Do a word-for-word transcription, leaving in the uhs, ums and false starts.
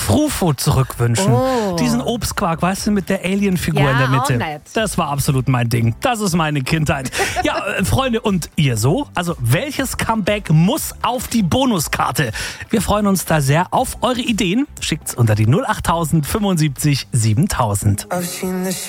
Frufo zurückwünschen. Oh. Diesen Obstquark, weißt du, mit der Alien-Figur Ja, in der Mitte. auch nett. Das war absolut mein Ding. Das ist meine Kindheit. Ja, äh, Freunde, und ihr so? Also, welches Comeback muss auf die Bonuskarte? Wir freuen uns da sehr auf eure Ideen. Schickt's unter die null acht tausend fünfundsiebzig siebentausend.